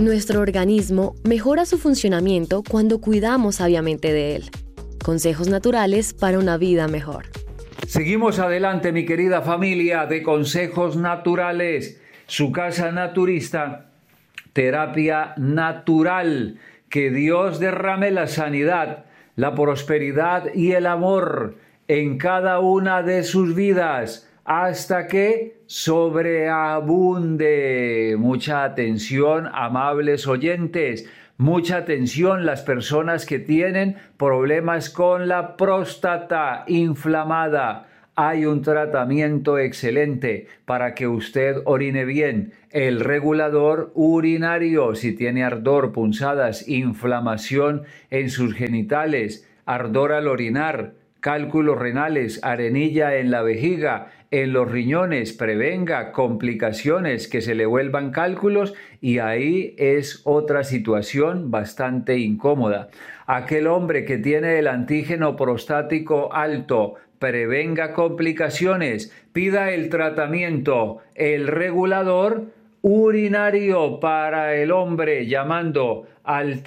Nuestro organismo mejora su funcionamiento cuando cuidamos sabiamente de él. Consejos naturales para una vida mejor. Seguimos adelante, mi querida familia de Consejos Naturales, su casa naturista, terapia natural. Que Dios derrame la sanidad, la prosperidad y el amor en cada una de sus vidas hasta que sobreabunde. Mucha atención, amables oyentes. Mucha atención las personas que tienen problemas con la próstata inflamada. Hay un tratamiento excelente para que usted orine bien. El regulador urinario, si tiene ardor, punzadas, inflamación en sus genitales, ardor al orinar, cálculos renales, arenilla en la vejiga, en los riñones, prevenga complicaciones que se le vuelvan cálculos y ahí es otra situación bastante incómoda. Aquel hombre que tiene el antígeno prostático alto, prevenga complicaciones, pida el tratamiento, el regulador urinario para el hombre llamando al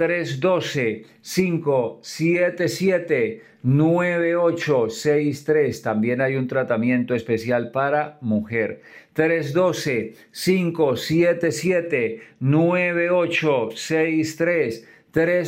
312-577-9863. También hay un tratamiento especial para mujer. 312-577-9863.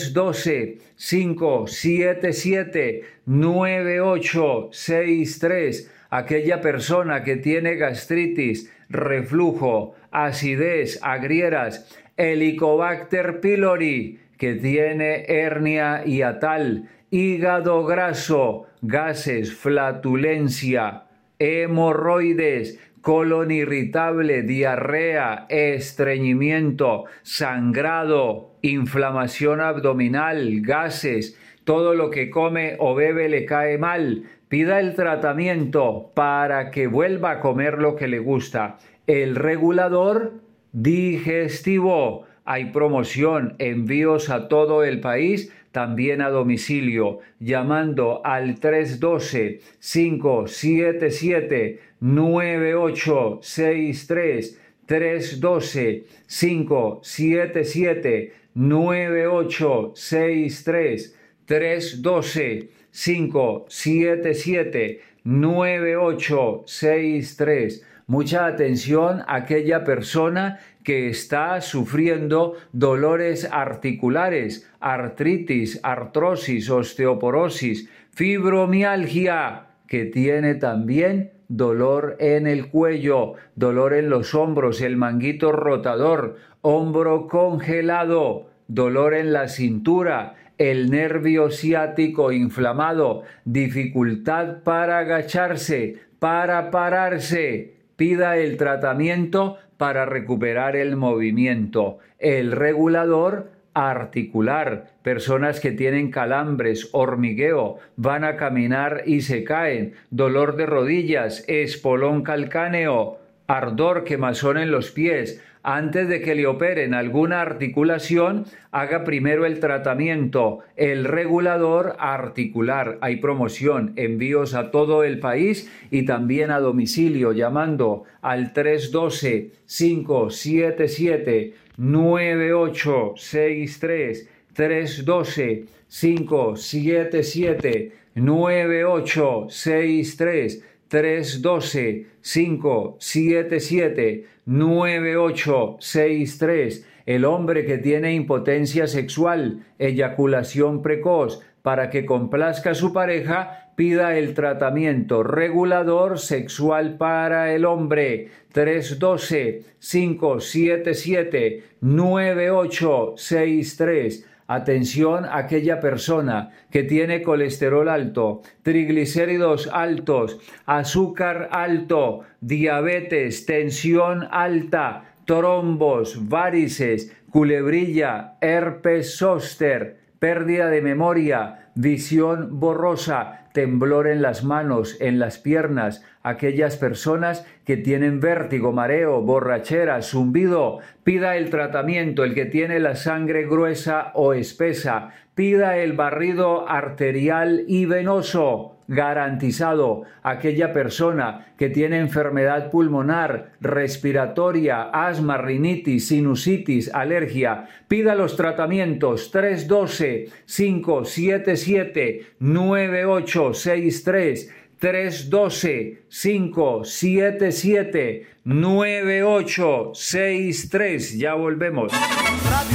312-577-9863. Aquella persona que tiene gastritis, reflujo, acidez, agrieras, Helicobacter pylori, que tiene hernia hiatal, hígado graso, gases, flatulencia, hemorroides, colon irritable, diarrea, estreñimiento, sangrado, inflamación abdominal, gases, todo lo que come o bebe le cae mal. Pida el tratamiento para que vuelva a comer lo que le gusta. El regulador digestivo. Hay promoción, envíos a todo el país, también a domicilio, llamando al 312-577-9863, 312-577-9863, 312-577-9863. Mucha atención a aquella persona que está sufriendo dolores articulares, artritis, artrosis, osteoporosis, fibromialgia, que tiene también dolor en el cuello, dolor en los hombros, el manguito rotador, hombro congelado, dolor en la cintura, el nervio ciático inflamado, dificultad para agacharse, para pararse. Pida el tratamiento para recuperar el movimiento. El regulador articular. Personas que tienen calambres, hormigueo, van a caminar y se caen. Dolor de rodillas, espolón calcáneo, ardor, quemazón en los pies. Antes de que le operen alguna articulación, haga primero el tratamiento, el regulador articular. Hay promoción, envíos a todo el país y también a domicilio, llamando al 312-577-9863, 312-577-9863, 312-577-9863. El hombre que tiene impotencia sexual, eyaculación precoz, para que complazca a su pareja, pida el tratamiento regulador sexual para el hombre. 312-577-9863. Atención a aquella persona que tiene colesterol alto, triglicéridos altos, azúcar alto, diabetes, tensión alta, trombos, varices, culebrilla, herpes zóster, pérdida de memoria, visión borrosa, temblor en las manos, en las piernas, aquellas personas que tienen vértigo, mareo, borrachera, zumbido, pida el tratamiento. El que tiene la sangre gruesa o espesa, pida el barrido arterial y venoso. garantizado. Aquella persona que tiene enfermedad pulmonar, respiratoria, asma, rinitis, sinusitis, alergia, pida los tratamientos 312-577-9863. 312-577-9863. Ya volvemos.